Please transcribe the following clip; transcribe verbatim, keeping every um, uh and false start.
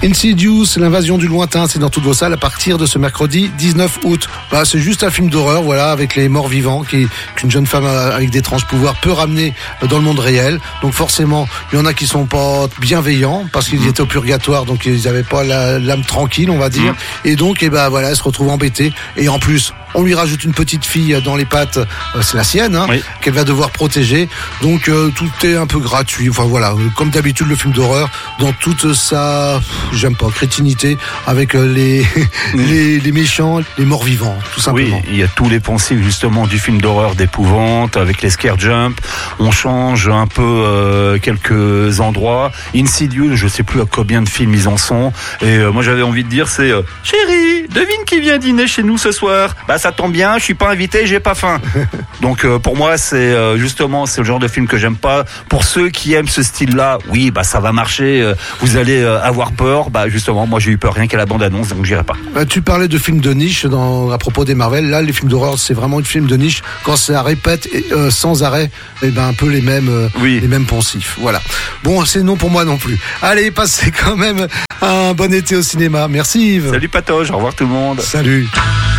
Insidious, l'invasion du lointain, c'est dans toutes vos salles à partir de ce mercredi dix-neuf août. Bah, c'est juste un film d'horreur, voilà, avec les morts vivants qui, qu'une jeune femme avec d'étranges pouvoirs peut ramener dans le monde réel. Donc forcément, il y en a qui sont pas bienveillants parce qu'ils mmh. étaient au purgatoire, donc ils n'avaient pas la, l'âme tranquille, on va dire. Mmh. Et donc, et ben voilà, elle se retrouve embêtée. Et en plus, on lui rajoute une petite fille dans les pattes, euh, c'est la sienne, hein, oui. qu'elle va devoir protéger. Donc euh, tout est un peu gratuit. Enfin voilà, comme d'habitude le film d'horreur dans toute sa, j'aime pas, crétinité, avec euh, les, oui. les les méchants, les morts vivants, tout simplement. Oui, il y a tous les poncifs justement du film d'horreur d'épouvante avec les scare jump. On change un peu euh, quelques endroits. Insidious, je sais plus à combien de films ils en sont. Et euh, moi j'avais envie de dire c'est euh, chérie, devine qui vient dîner chez nous ce soir. Bah ça tombe bien, je suis pas invité, j'ai pas faim. Donc euh, pour moi c'est euh, justement c'est le genre de film que j'aime pas. Pour ceux qui aiment ce style-là, oui bah ça va marcher. Euh, vous allez euh, avoir peur. Bah justement moi j'ai eu peur rien qu'à la bande-annonce, donc j'irai pas. Bah, tu parlais de films de niche dans à propos des Marvel. Là les films d'horreur c'est vraiment une film de niche quand ça répète euh, sans arrêt. Et ben un peu les mêmes euh, oui. les mêmes poncifs. Voilà. Bon c'est non pour moi non plus. Allez passez quand même un bon été au cinéma. Merci Yves. Salut Patoche, au revoir tout le monde. Salut.